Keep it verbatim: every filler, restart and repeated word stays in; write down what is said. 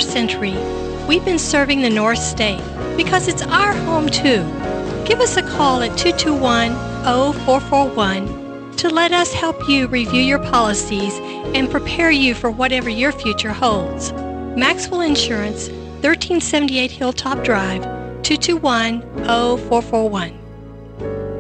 Century. We've been serving the North State because it's our home too. Give us a call at two two one, zero four four one to let us help you review your policies and prepare you for whatever your future holds. Maxwell Insurance, thirteen seventy-eight Hilltop Drive, two two one, zero four four one.